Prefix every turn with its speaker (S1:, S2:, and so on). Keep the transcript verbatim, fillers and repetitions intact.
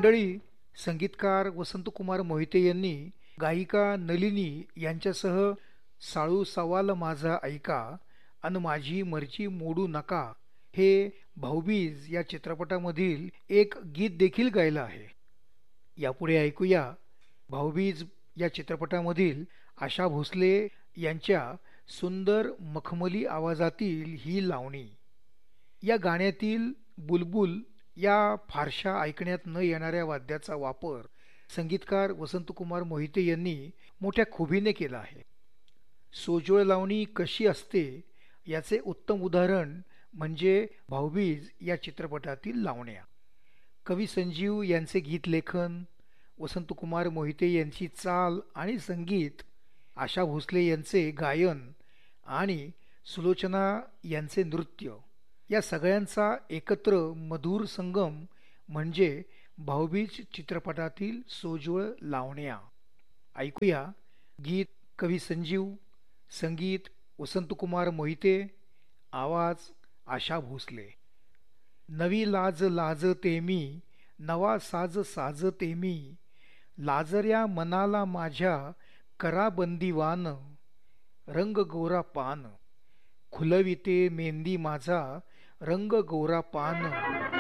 S1: मंडळी, संगीतकार वसंतकुमार मोहिते यांनी गायिका नलिनी यांच्यासह साळू सवाल माझा ऐका अन माझी मर्जी मोडू नका हे भाऊबीज या चित्रपटामधील एक गीत देखील गायलं आहे. यापुढे ऐकूया भाऊबीज या चित्रपटामधील आशा भोसले यांच्या सुंदर मखमली आवाजातील ही लावणी. या गाण्यातील बुलबुल या फारशा ऐकण्यात न येणाऱ्या वाद्याचा वापर संगीतकार वसंतकुमार मोहिते यांनी मोठ्या खुबीने केला आहे. सोज्वळ लावणी कशी असते याचे उत्तम उदाहरण म्हणजे भाऊबीज या चित्रपटातील लावण्या. कवी संजीव यांचे गीत लेखन, वसंतकुमार मोहिते यांची चाल आणि संगीत, आशा भोसले यांचे गायन आणि सुलोचना यांचे नृत्य या सगळ्यांचा एकत्र मधुर संगम म्हणजे भाऊबीज चित्रपटातील सोज्वळ लावण्या. ऐकूया गीत कवी संजीव, संगीत वसंतकुमार मोहिते, आवाज आशा भोसले. नवी लाज लाजते मी, नवा साज साजते मी, लाजऱ्या मनाला माझ्या करा बंदिवान, रंग गोरा पान, खुलविते मेंदी माझा रंग गोरा पान.